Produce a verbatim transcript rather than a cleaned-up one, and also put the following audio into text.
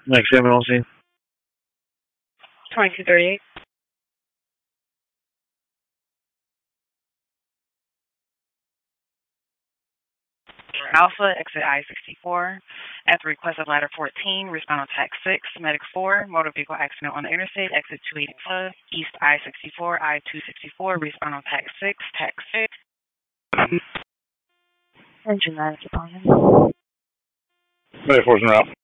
Next time I'll see. twenty-two thirty-eight. Alpha, exit I sixty-four. At the request of ladder fourteen, respond on tax six, medic four, motor vehicle accident on the interstate, exit two eighty-five, east I sixty-four, I two sixty-four, respond on tax six, tax six. Engine nine, responding. Medic four's en route.